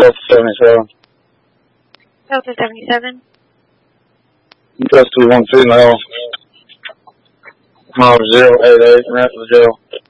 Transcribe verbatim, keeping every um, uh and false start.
Delta seventy-seven. Delta seventy-seven. Plus two one two now. Miles zero eight eight, and that's the jail.